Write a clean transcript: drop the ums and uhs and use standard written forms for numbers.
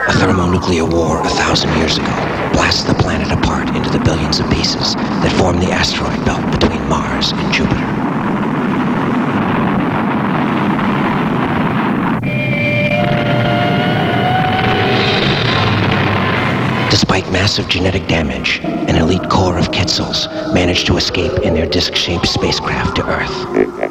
A thermonuclear war 1,000 years ago blasts the planet apart into the billions of pieces that form the asteroid belt between Mars and Jupiter. Despite massive genetic damage, an elite core of Quetzals managed to escape in their disc-shaped spacecraft to Earth.